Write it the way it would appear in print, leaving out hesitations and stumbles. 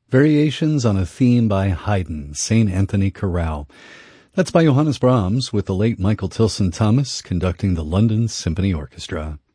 Variations on a Theme by Haydn, St. Anthony Chorale. That's by Johannes Brahms with the late Michael Tilson Thomas conducting the London Symphony Orchestra.